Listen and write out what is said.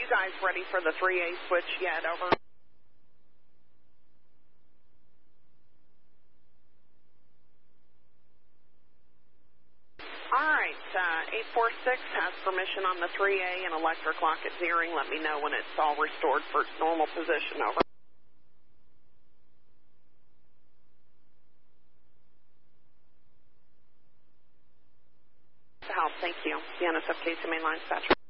you guys ready for the 3A switch yet? Over. All right, 846 has permission on the 3A and electric lock at zeroing. Let me know when it's all restored for its normal position. Over. Thank you. The NSF Casey Mainline Dispatcher.